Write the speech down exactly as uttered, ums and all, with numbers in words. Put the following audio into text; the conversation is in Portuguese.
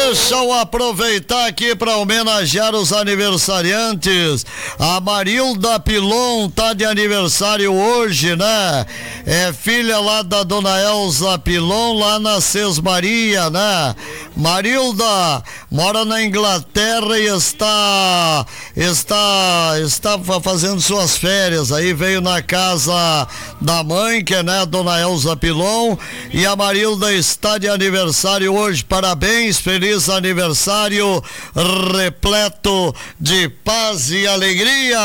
Deixa eu aproveitar aqui para homenagear os aniversariantes. A Marilda Pilon tá de aniversário hoje, né? É filha lá da dona Elza Pilon, lá na Sesmaria, né? Marilda mora na Inglaterra e está está está fazendo suas férias aí, veio na casa da mãe, que é, né, a dona Elza Pilon, e a Marilda está de aniversário hoje. Parabéns, feliz aniversário repleto de paz e alegria.